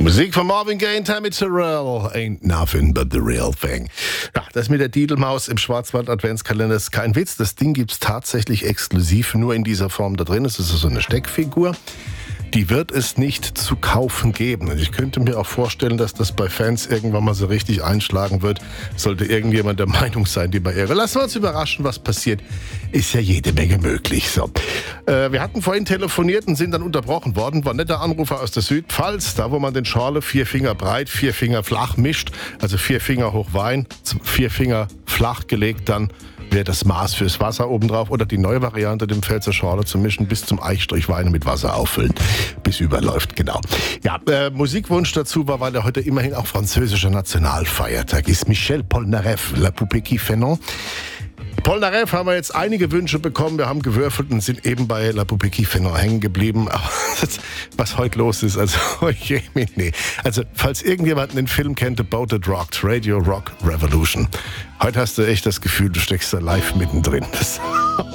Musik von Marvin Gaye, Tammy Terrell, Ain't Nothing But The Real Thing. Ja, das mit der Didelmaus im Schwarzwald-Adventskalender ist kein Witz. Das Ding gibt's tatsächlich exklusiv nur in dieser Form da drin. Es ist so eine Steckfigur. Die wird es nicht zu kaufen geben. Und ich könnte mir auch vorstellen, dass das bei Fans irgendwann mal so richtig einschlagen wird. Sollte irgendjemand der Meinung sein, die bei Ehre. Lassen wir uns überraschen, was passiert. Ist ja jede Menge möglich. So. Wir hatten vorhin telefoniert und sind dann unterbrochen worden. War ein netter Anrufer aus der Südpfalz, da wo man den Schorle 4 Finger breit, 4 Finger flach mischt. Also 4 Finger hoch Wein, 4 Finger flach gelegt, dann wäre das Maß fürs Wasser obendrauf oder die neue Variante, dem Pfälzer Schorle zu mischen, bis zum Eichstrich Wein mit Wasser auffüllen, bis überläuft, genau. Ja, Musikwunsch dazu war, weil er heute immerhin auch französischer Nationalfeiertag ist. Michel Polnareff, La Poupée qui fait non. Polnareff haben wir jetzt einige Wünsche bekommen. Wir haben gewürfelt und sind eben bei La Poupée qui fait non hängen geblieben. Aber was heute los ist, also, nee. Also, falls irgendjemand den Film kennt, The Boat That Rocked, Radio Rock Revolution. Heute hast du echt das Gefühl, du steckst da live mittendrin. Das